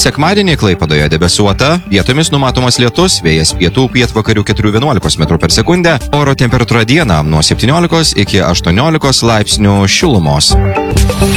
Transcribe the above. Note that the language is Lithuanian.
Sekmadienį Klaipėdoje debesuota, vietomis numatomas lietus, vėjas pietų pietvakarių 4–11 m/s, oro temperatūra dieną nuo 17 iki 18 laipsnių šilumos.